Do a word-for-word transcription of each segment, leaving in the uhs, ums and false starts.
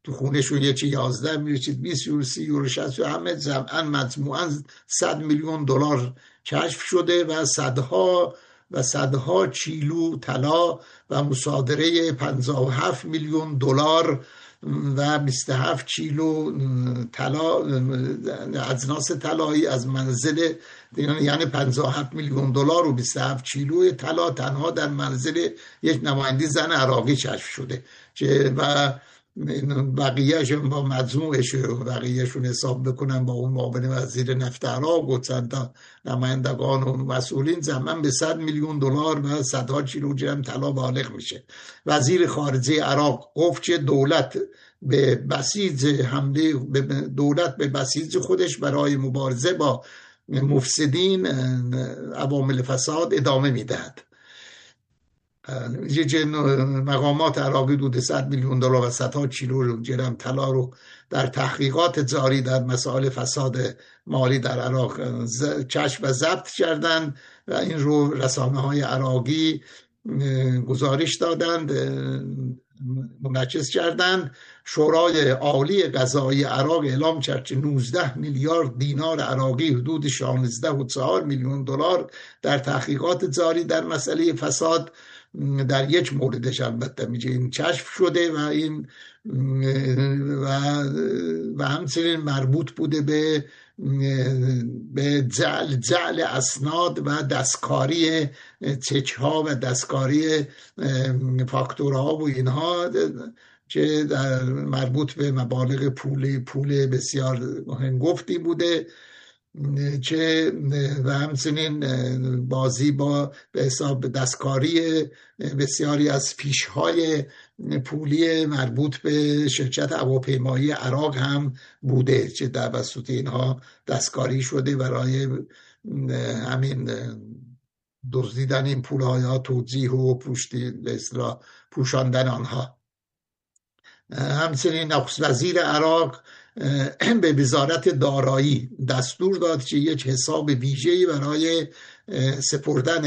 تو خونهشون یه چی یازده میرسید بیست یورو سی یورو شصت یورو، همه جمعا مجموعا صد میلیون دلار کشف شده و صدها و صدها کیلو طلا و مصادره پنجاه و هفت میلیون دلار و بیست و هفت کیلو طلا، اجناس طلایی از منزل، یعنی پنجاه و هفت میلیون دلار و بیست و هفت کیلو طلا تنها در منزل یک نماینده زن عراقی کشف شده و بقیهشون با مجموعش و بقیهشون حساب بکنن با اون معاون وزیر نفت عراق و چند تا نمایندگان و مسئولین زمان به صد میلیون دلار و صدها کیلوگرم طلا بالغ میشه. وزیر خارجه عراق گفت که دولت به بسیج حمله دولت به بسیج خودش برای مبارزه با مفسدین عوامل فساد ادامه میدهد. یه مقامات عراقی دو صد میلیون دلار و صدها کیلو گرم طلا رو در تحقیقات جاری در مسائل فساد مالی در عراق کشف و ضبط کردند و این رو رسانه های عراقی گزارش دادند، منعکس کردند. شورای عالی قضایی عراق اعلام کرد که نوزده میلیارد دینار عراقی حدود شانزده و چهار میلیون دلار در تحقیقات جاری در مسئله فساد در یک موردش البته میگه این کشف شده و این و و همچنین مربوط بوده به به جعل جعل اسناد و دستکاری چک ها و دستکاری فاکتورها و اینها که در مربوط به مبالغ پول پول بسیار هنگفتی بوده که و همچنین بازی با به حساب دستکاری بسیاری از فیش‌های پولی مربوط به شرکت هواپیمایی عراق هم بوده که توسط اینها دستکاری شده برای همین دزدیدن این پول‌ها یا توزیع و پوشتی به اصطلاح پوشاندن آنها. همچنین نخست وزیر عراق به وزارت دارایی دستور داد که یک حساب ویژه‌ای برای سپردن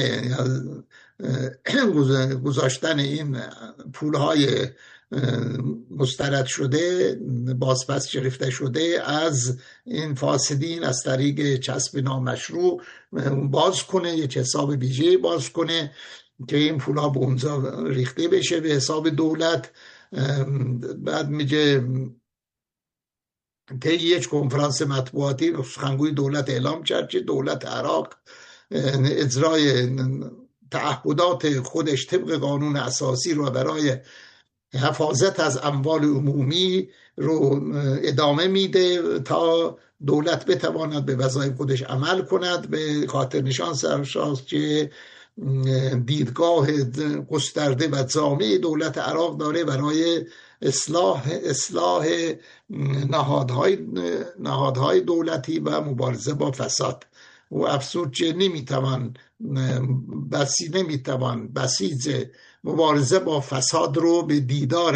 گذاشتن این پولهای مسترد شده بازپس گرفته شده از این فاسدین از طریق کسب نامشروع باز کنه، یک حساب ویژه‌ای باز کنه که این پولها به اونجا ریخته بشه به حساب دولت. بعد میگه طی یک کنفرانس مطبوعاتی سخنگوی دولت اعلام کرد که دولت عراق اجرای تعهدات خودش طبق قانون اساسی رو برای حفاظت از اموال عمومی رو ادامه میده تا دولت بتواند به وظایف خودش عمل کند. به خاطر نشان سرشاست که دیدگاه گسترده و جامع دولت عراق داره برای اصلاح اصلاح نهادهای نهادهای دولتی و مبارزه با فساد. و افسود که نمیتوان بسی نمیتوان بسیج مبارزه با فساد رو به دیدار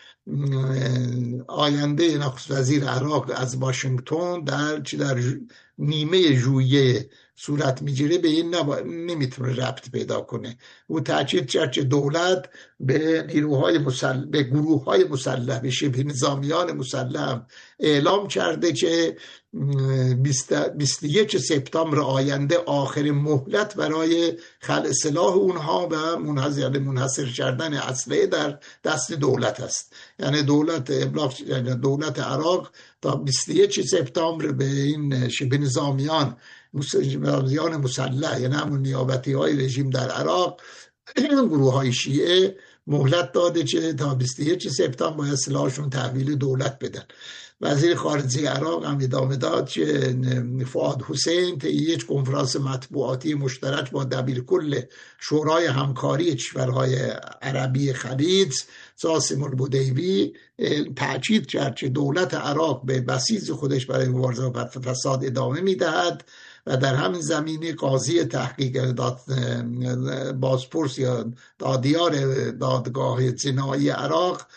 آینده نخست وزیر عراق از واشنگتن در چه در نیمه ژوئیه صورت میگیره به این نمیتونه ربط پیدا کنه. او تاکید کرد که دولت به نیروهای مسلح به گروه‌های مسلح به شبه نظامیان مسلح اعلام کرده که بیست و یک سپتامبر آینده آخر مهلت برای خلع سلاح اونها و منحصر منحصر کردن اسلحه در دست دولت است. یعنی دولت ابلاغ یعنی دولت عراق تا بیست و یک سپتامبر به این شبه نظامیان نظامیان مسلح یعنی همون نیابتی های رژیم در عراق گروه های شیعه مهلت داده که تا بیست و یک سپتامبر باید سلاحشون تحویل دولت بدن. وزیر خارجه عراق هم ادامه داد که فؤاد حسین طی یک کنفرانس مطبوعاتی مشترک با دبیرکل شورای همکاری کشورهای عربی خلیج جاسم البدیوی تاکید کرد که دولت عراق به بسیج خودش برای مبارزه با فساد ادامه میدهد و در همین زمینه قاضی تحقیق داد بازپرس یا دادیار دادگاه جنایی عراق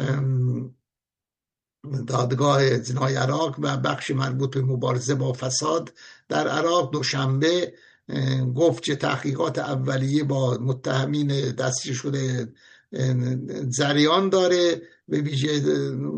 دادگاه جنایی عراق و بخش مربوط به مبارزه با فساد در عراق دوشنبه گفت که تحقیقات اولیه با متهمین دستگیر شده جریان داره، به ویژه